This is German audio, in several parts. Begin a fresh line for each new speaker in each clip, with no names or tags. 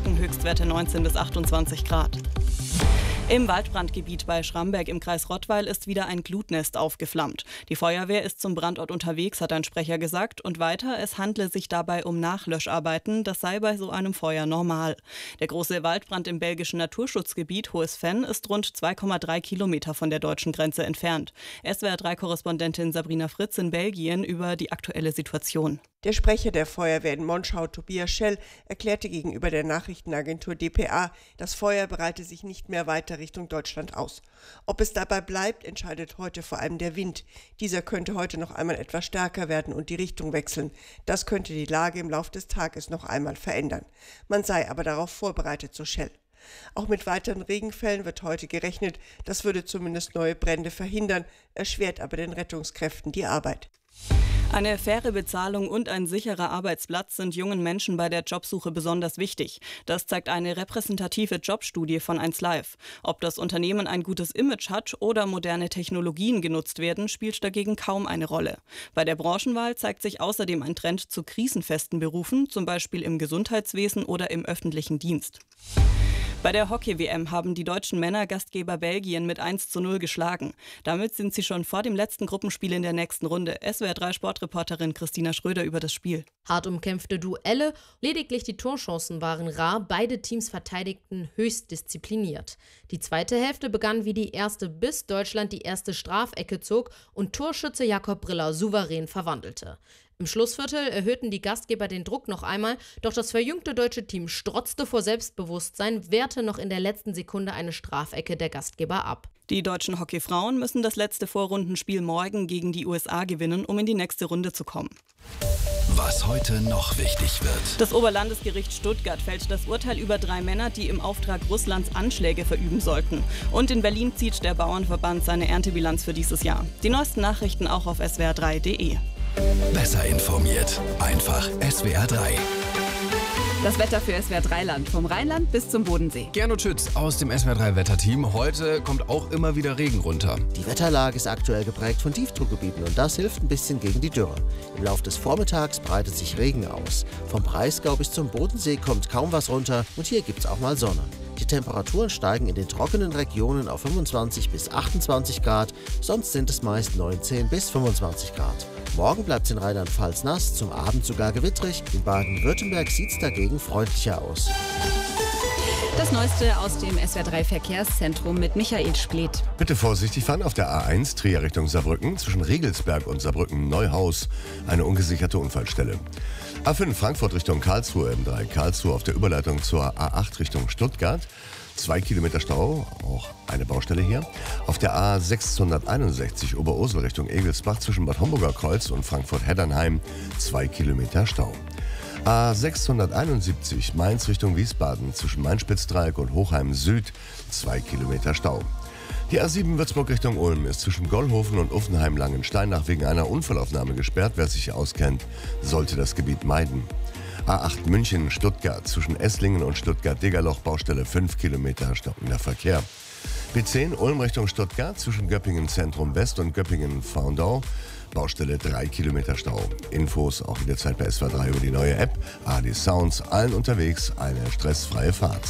Wolken, Höchstwerte 19 bis 28 Grad. Im Waldbrandgebiet bei Schramberg im Kreis Rottweil ist wieder ein Glutnest aufgeflammt. Die Feuerwehr ist zum Brandort unterwegs, hat ein Sprecher gesagt. Und weiter, es handle sich dabei um Nachlöscharbeiten. Das sei bei so einem Feuer normal. Der große Waldbrand im belgischen Naturschutzgebiet Hohes Venn ist rund 2,3 Kilometer von der deutschen Grenze entfernt. SWR3-Korrespondentin Sabrina Fritz in Belgien über die aktuelle Situation.
Der Sprecher der Feuerwehr in Monschau, Tobias Schell, erklärte gegenüber der Nachrichtenagentur dpa, das Feuer breite sich nicht mehr weiter Richtung Deutschland aus. Ob es dabei bleibt, entscheidet heute vor allem der Wind. Dieser könnte heute noch einmal etwas stärker werden und die Richtung wechseln. Das könnte die Lage im Laufe des Tages noch einmal verändern. Man sei aber darauf vorbereitet, so Schell. Auch mit weiteren Regenfällen wird heute gerechnet. Das würde zumindest neue Brände verhindern, erschwert aber den Rettungskräften die Arbeit.
Eine faire Bezahlung und ein sicherer Arbeitsplatz sind jungen Menschen bei der Jobsuche besonders wichtig. Das zeigt eine repräsentative Jobstudie von 1Live. Ob das Unternehmen ein gutes Image hat oder moderne Technologien genutzt werden, spielt dagegen kaum eine Rolle. Bei der Branchenwahl zeigt sich außerdem ein Trend zu krisenfesten Berufen, zum Beispiel im Gesundheitswesen oder im öffentlichen Dienst. Bei der Hockey-WM haben die deutschen Männer Gastgeber Belgien mit 1:0 geschlagen. Damit sind sie schon vor dem letzten Gruppenspiel in der nächsten Runde. SWR3-Sportreporterin Christina Schröder über das Spiel.
Hart umkämpfte Duelle, lediglich die Torchancen waren rar, beide Teams verteidigten höchst diszipliniert. Die zweite Hälfte begann wie die erste, bis Deutschland die erste Strafecke zog und Torschütze Jakob Briller souverän verwandelte. Im Schlussviertel erhöhten die Gastgeber den Druck noch einmal, doch das verjüngte deutsche Team strotzte vor Selbstbewusstsein, wehrte noch in der letzten Sekunde eine Strafecke der Gastgeber ab.
Die deutschen Hockeyfrauen müssen das letzte Vorrundenspiel morgen gegen die USA gewinnen, um in die nächste Runde zu kommen.
Was heute noch wichtig wird.
Das Oberlandesgericht Stuttgart fällt das Urteil über 3 Männer, die im Auftrag Russlands Anschläge verüben sollten. Und in Berlin zieht der Bauernverband seine Erntebilanz für dieses Jahr. Die neuesten Nachrichten auch auf swr3.de.
Besser informiert. Einfach SWR3.
Das Wetter für SWR3-Land, vom Rheinland bis zum Bodensee.
Gernot Schütz aus dem SWR3-Wetterteam. Heute kommt auch immer wieder Regen runter.
Die Wetterlage ist aktuell geprägt von Tiefdruckgebieten und das hilft ein bisschen gegen die Dürre. Im Laufe des Vormittags breitet sich Regen aus. Vom Breisgau bis zum Bodensee kommt kaum was runter und hier gibt's auch mal Sonne. Die Temperaturen steigen in den trockenen Regionen auf 25 bis 28 Grad, sonst sind es meist 19 bis 25 Grad. Morgen bleibt es in Rheinland-Pfalz nass, zum Abend sogar gewittrig. In Baden-Württemberg sieht es dagegen freundlicher aus.
Das Neueste aus dem SWR3-Verkehrszentrum mit Michael Spleth.
Bitte vorsichtig fahren auf der A1 Trier Richtung Saarbrücken, zwischen Regelsberg und Saarbrücken-Neuhaus, eine ungesicherte Unfallstelle. A5 Frankfurt Richtung Karlsruhe, M3 Karlsruhe auf der Überleitung zur A8 Richtung Stuttgart. 2 Kilometer Stau, auch eine Baustelle hier. Auf der A661 Oberursel Richtung Egelsbach zwischen Bad Homburger Kreuz und Frankfurt-Heddernheim 2 Kilometer Stau. A671 Mainz Richtung Wiesbaden zwischen Main-Spitz-Dreieck und Hochheim Süd 2 Kilometer Stau. Die A7 Würzburg Richtung Ulm ist zwischen Gollhofen und Uffenheim-Langensteinach wegen einer Unfallaufnahme gesperrt. Wer sich auskennt, sollte das Gebiet meiden. A8 München-Stuttgart zwischen Esslingen und Stuttgart-Degerloch Baustelle 5 Kilometer stockender Verkehr. B10 Ulm Richtung Stuttgart zwischen Göppingen Zentrum West und Göppingen Faundau Baustelle 3 Kilometer Stau. Infos auch jederzeit bei SWR3 über die neue App. AD Sounds, allen unterwegs, eine stressfreie Fahrt.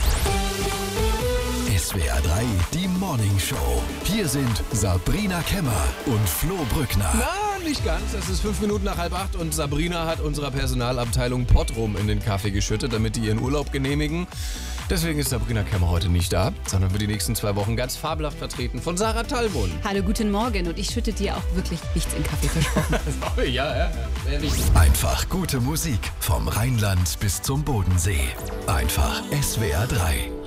SWR3, die Morning Show. Hier sind Sabrina Kemmer und Flo Brückner.
Na, nicht ganz. Es ist 5 Minuten nach 7:30 und Sabrina hat unserer Personalabteilung Pottrum in den Kaffee geschüttet, damit die ihren Urlaub genehmigen. Deswegen ist Sabrina Kemmer heute nicht da, sondern für die nächsten 2 Wochen ganz fabelhaft vertreten von Sarah Talbund.
Hallo, guten Morgen und ich schütte dir auch wirklich nichts in Kaffee versprochen.
ja.
Einfach gute Musik vom Rheinland bis zum Bodensee. Einfach SWR3.